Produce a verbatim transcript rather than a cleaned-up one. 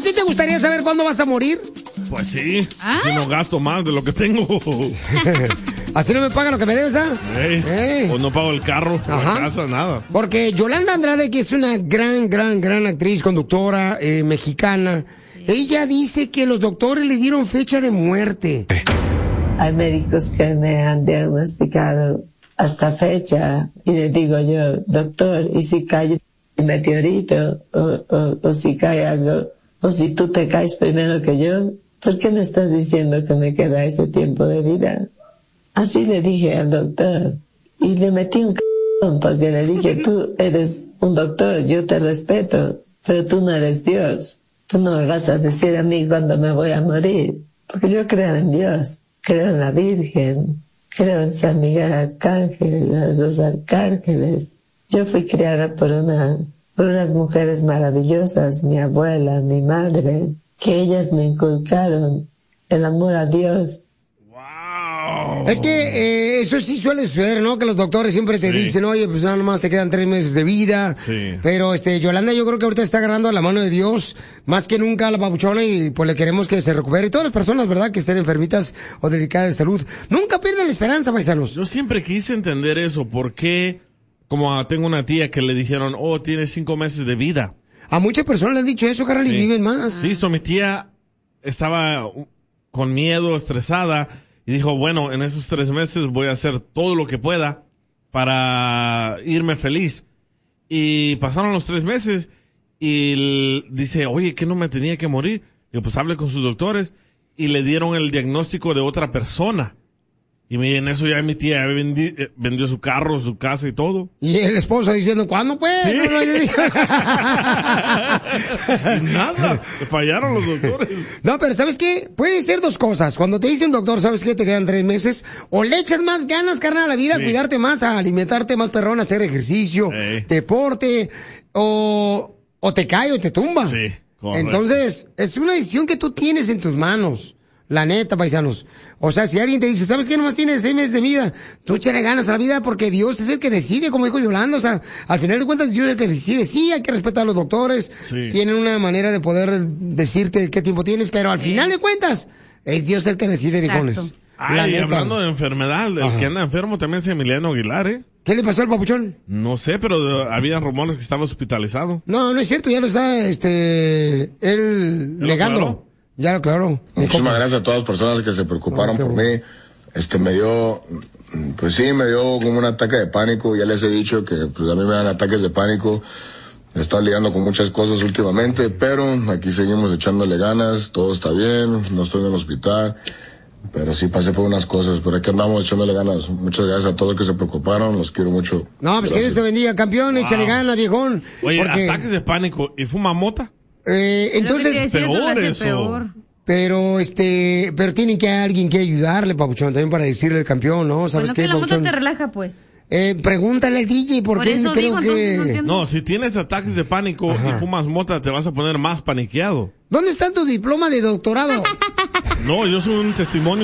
ti te gustaría saber cuándo vas a morir? Pues sí, ¿Ah? si no gasto más de lo que tengo. Así no me pagan lo que me debes, ¿ah? Ey, Ey. O no pago el carro, la Ajá. casa, nada. Porque Yolanda Andrade, que es una gran, gran, gran actriz, conductora eh, mexicana, ella dice que los doctores le dieron fecha de muerte. Hay médicos que me han diagnosticado hasta fecha y le digo yo, doctor, ¿y si cae un meteorito o, o, o si cae algo, o si tú te caes primero que yo, ¿por qué me estás diciendo que me queda ese tiempo de vida? Así le dije al doctor y le metí un c***, porque le dije, tú eres un doctor, yo te respeto, pero tú no eres Dios. Tú no me vas a decir a mí cuándo me voy a morir, porque yo creo en Dios, creo en la Virgen, creo en San Miguel Arcángel, los arcángeles. Yo fui criada por una, por unas mujeres maravillosas, mi abuela, mi madre, que ellas me inculcaron el amor a Dios. Es que eh, eso sí suele suceder, ¿no? Que los doctores siempre te Sí. dicen, oye, pues nada más te quedan tres meses de vida. Sí. Pero este, Yolanda, yo creo que ahorita está agarrando a la mano de Dios más que nunca a la papuchona y pues le queremos que se recupere. Y todas las personas, ¿verdad? Que estén enfermitas o delicadas de salud. Nunca pierdan la esperanza, paisanos. Yo siempre quise entender eso, ¿por qué? Como tengo una tía que le dijeron, oh, tienes cinco meses de vida. A muchas personas le han dicho eso, carnal, y Sí. viven más. Sí, so mi tía estaba con miedo, estresada, y dijo, bueno, en esos tres meses voy a hacer todo lo que pueda para irme feliz. Y pasaron los tres meses y l- dice, oye, ¿qué no me tenía que morir? Yo pues hablé con sus doctores y le dieron el diagnóstico de otra persona. Y me- en eso ya mi tía vendi- eh, vendió su carro, su casa y todo. Y el esposo diciendo, ¿cuándo pues? Sí. No, no, Y nada, fallaron los doctores. No, pero ¿sabes qué? Puede ser dos cosas. Cuando te dice un doctor, ¿sabes qué? Te quedan tres meses. O le echas más ganas, carnal, a la vida, a Sí. cuidarte más, a alimentarte más, perrón, a hacer ejercicio, Ey. deporte, o, o te cae o te tumba. Sí, correcto. Entonces, es una decisión que tú tienes en tus manos. La neta, paisanos. O sea, si alguien te dice, ¿sabes qué? Nomás tienes seis meses de vida. Tú échale ganas a la vida porque Dios es el que decide, como dijo Yolanda. O sea, al final de cuentas, Dios es el que decide. Sí, hay que respetar a los doctores. Sí. Tienen una manera de poder decirte qué tiempo tienes, pero al final de cuentas, es Dios el que decide, viejones. La Ay, neta. hablando de enfermedad, el Ajá. que anda enfermo también es Emiliano Aguilar, ¿eh? ¿Qué le pasó al papuchón? No sé, pero uh, había rumores que estaba hospitalizado. No, no es cierto, ya lo está, este, él lo negando. aclaró? Ya lo aclaró. Muchísimas gracias a todas las personas que se preocuparon Ah, qué por bueno. mí. Este, me dio, pues sí, me dio como un ataque de pánico. Ya les he dicho que pues a mí me dan ataques de pánico. He estado lidiando con muchas cosas últimamente, pero aquí seguimos echándole ganas. Todo está bien, no estoy en el hospital. Pero sí pasé por unas cosas, pero aquí andamos echándole ganas. Muchas gracias a todos los que se preocuparon, los quiero mucho. No, pues que Dios te bendiga, campeón, échale ganas, viejón. Oye, porque, ataques de pánico y fuma mota. eh, entonces, peor eso. pero este, pero tiene que alguien que ayudarle, papuchón, también para decirle al campeón, ¿no? ¿Sabes Bueno, qué, que la moto papuchón? te relaja, pues. Eh, pregúntale al D J por, Por qué eso creo digo, que... entonces no entiendo. No, si tienes ataques de pánico y fumas mota, te vas a poner más paniqueado. ¿Dónde está tu diploma de doctorado? No, yo soy un testimonio